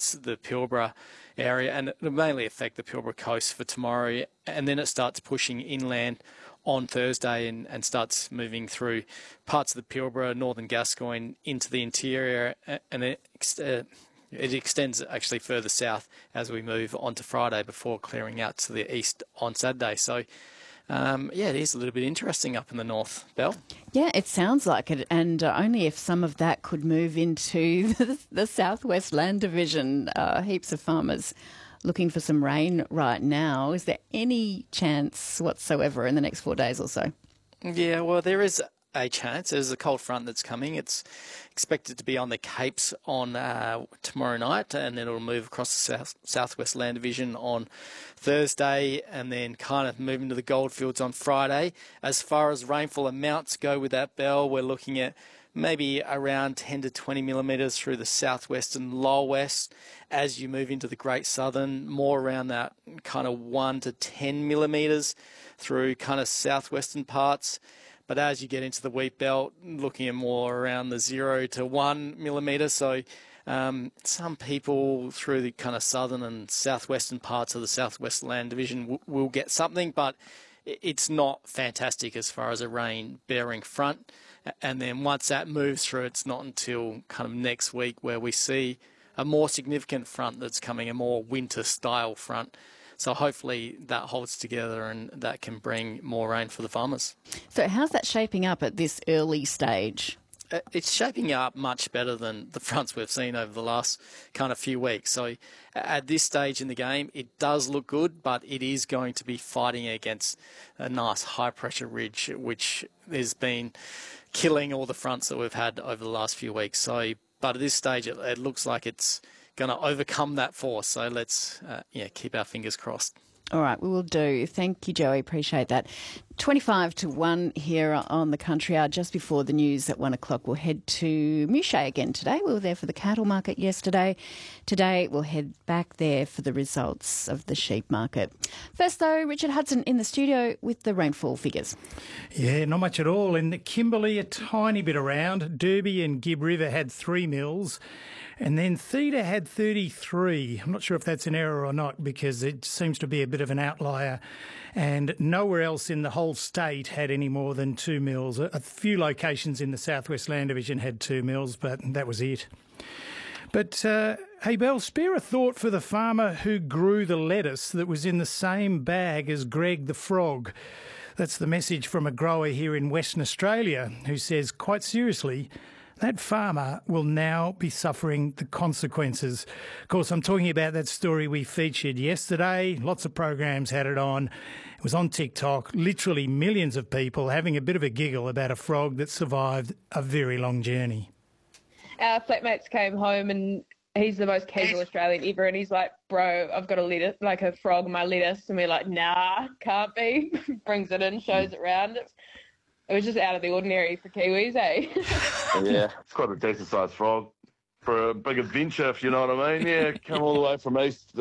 towards the Pilbara area, and it'll mainly affect the Pilbara coast for tomorrow, and then it starts pushing inland on Thursday and starts moving through parts of the Pilbara, northern Gascoyne, into the interior, and it extends actually further south as we move on to Friday before clearing out to the east on Saturday. So, it is a little bit interesting up in the north, Belle. Yeah, it sounds like it, and only if some of that could move into the Southwest Land Division. Heaps of farmers looking for some rain right now. Is there any chance whatsoever in the next 4 days or so? Yeah, well, there is a chance. There's a cold front that's coming. It's expected to be on the Capes on tomorrow night, and then it'll move across the Southwest Land Division on Thursday, and then kind of move into the Goldfields on Friday. As far as rainfall amounts go with that, Bell, we're looking at maybe around 10 to 20 millimetres through the southwest and lower west. As you move into the Great Southern, more around that kind of 1 to 10 millimetres through kind of southwestern parts. But as you get into the wheat belt, looking at more around the 0 to 1 millimetre. So some people through the kind of southern and southwestern parts of the Southwest Land Division will get something, but it's not fantastic as far as a rain-bearing front. And then once that moves through, it's not until kind of next week where we see a more significant front that's coming, a more winter-style front. So hopefully that holds together and that can bring more rain for the farmers. So how's that shaping up at this early stage? It's shaping up much better than the fronts we've seen over the last kind of few weeks. So at this stage in the game, it does look good, but it is going to be fighting against a nice high-pressure ridge, which has been killing all the fronts that we've had over the last few weeks. So, but at this stage, it looks like it's going to overcome that force. So let's keep our fingers crossed. All right, we will do. Thank you, Joey. Appreciate that. 25 to 1 here on the Country Hour. Just before the news at 1 o'clock, we'll head to Mouchet again today. We were there for the cattle market yesterday. Today, we'll head back there for the results of the sheep market. First, though, Richard Hudson in the studio with the rainfall figures. Yeah, not much at all. In Kimberley, a tiny bit around. Derby and Gibb River had 3 mils. And then Theta had 33. I'm not sure if that's an error or not because it seems to be a bit of an outlier. And nowhere else in the whole state had any more than 2 mils. A few locations in the Southwest Land Division had 2 mils, but that was it. But, hey, Belle, spare a thought for the farmer who grew the lettuce that was in the same bag as Greg the Frog. That's the message from a grower here in Western Australia who says, quite seriously, that farmer will now be suffering the consequences. Of course, I'm talking about that story we featured yesterday. Lots of programs had it on. It was on TikTok. Literally millions of people having a bit of a giggle about a frog that survived a very long journey. Our flatmates came home and he's the most casual Australian ever, and he's like, bro, I've got a lettuce, like a frog in my lettuce. And we're like, nah, can't be. Brings it in, shows it around. It was just out of the ordinary for Kiwis, eh? Yeah, it's quite a decent-sized frog for a big adventure, if you know what I mean. Yeah, come all the way from east,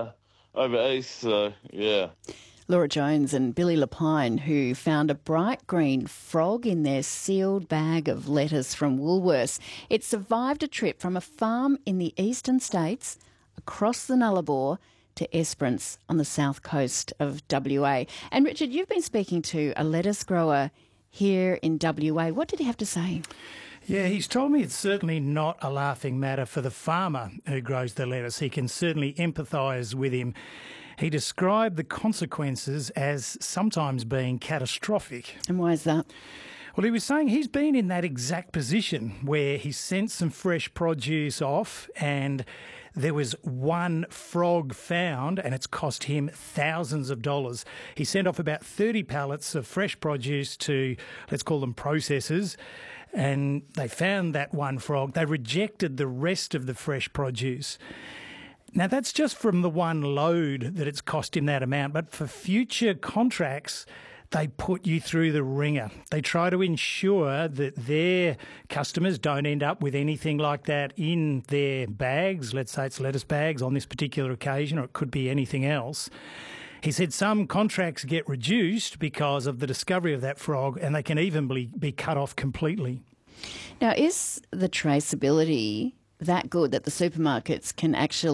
over east, so, yeah. Laura Jones and Billy Lapine, who found a bright green frog in their sealed bag of lettuce from Woolworths. It survived a trip from a farm in the eastern states across the Nullarbor to Esperance on the south coast of WA. And Richard, you've been speaking to a lettuce grower here in WA. What did he have to say? Yeah, he's told me it's certainly not a laughing matter for the farmer who grows the lettuce. He can certainly empathise with him. He described the consequences as sometimes being catastrophic. And why is that? Well, he was saying he's been in that exact position where he sent some fresh produce off and there was one frog found and it's cost him thousands of dollars. He sent off about 30 pallets of fresh produce to, let's call them processors, and they found that one frog. They rejected the rest of the fresh produce. Now, that's just from the one load that it's cost him that amount, but for future contracts, they put you through the ringer. They try to ensure that their customers don't end up with anything like that in their bags. Let's say it's lettuce bags on this particular occasion, or it could be anything else. He said some contracts get reduced because of the discovery of that frog, and they can even be cut off completely. Now, is the traceability that good that the supermarkets can actually